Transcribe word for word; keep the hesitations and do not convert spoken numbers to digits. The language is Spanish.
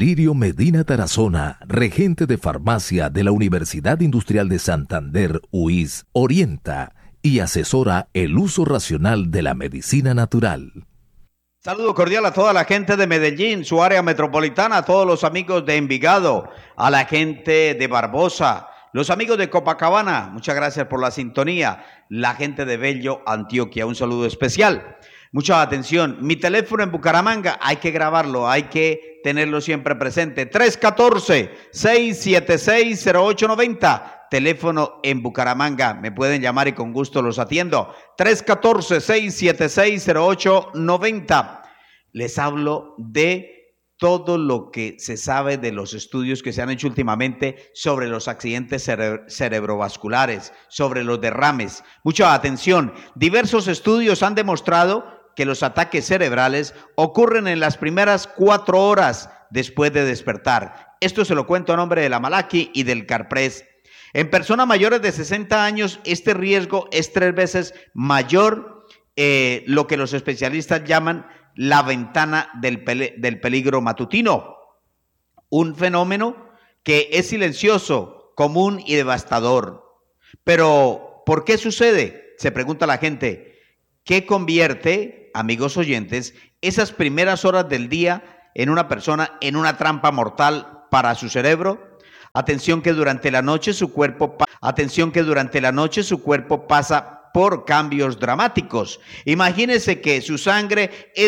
Lirio Medina Tarazona, regente de farmacia de la Universidad Industrial de Santander, U I S, orienta y asesora el uso racional de la medicina natural. Saludo cordial a toda la gente de Medellín, su área metropolitana, a todos los amigos de Envigado, a la gente de Barbosa, los amigos de Copacabana, muchas gracias por la sintonía, la gente de Bello, Antioquia, un saludo especial. Mucha atención, mi teléfono en Bucaramanga, hay que grabarlo, hay que tenerlo siempre presente, tres uno cuatro, seis siete seis, cero ocho nueve cero, teléfono en Bucaramanga, me pueden llamar y con gusto los atiendo, tres uno cuatro, seis siete seis, cero ocho nueve cero. Les hablo de todo lo que se sabe de los estudios que se han hecho últimamente sobre los accidentes cere- cerebrovasculares, sobre los derrames. Mucha atención, diversos estudios han demostrado que los ataques cerebrales ocurren en las primeras cuatro horas después de despertar. Esto se lo cuento a nombre de la Malaki y del Carpres. En personas mayores de sesenta años, este riesgo es tres veces mayor, eh, lo que los especialistas llaman la ventana del, pele- del peligro matutino. Un fenómeno que es silencioso, común y devastador. Pero, ¿por qué sucede? Se pregunta la gente. ¿Qué convierte, amigos oyentes, esas primeras horas del día en una persona en una trampa mortal para su cerebro? Atención que durante la noche su cuerpo, atención que durante la noche su cuerpo pasa por cambios dramáticos. Imagínense que su sangre es